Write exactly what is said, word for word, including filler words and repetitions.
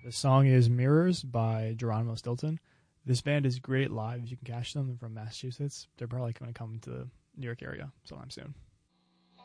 The song is Mirrors by Geronimo Stilton. This band is great live. You can catch them from Massachusetts. They're probably going to come to the New York area sometime soon.